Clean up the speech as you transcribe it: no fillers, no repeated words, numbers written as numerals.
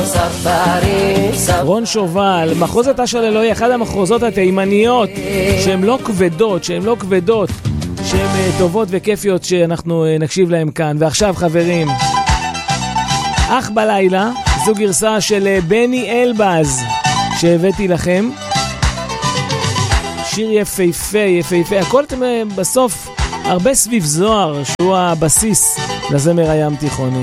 רון שובל, מחוז התש על אלוהי, אחד המחוזות התימניות שהן לא כבדות, שהן טובות וכיפיות שאנחנו נקשיב להם כאן. ועכשיו חברים, אח בלילה, זו גרסה של בני אלבז שהבאתי לכם, שיר יפהפה, הכל בסוף הרבה סביב זוהר שהוא הבסיס לזמר הים תיכוני.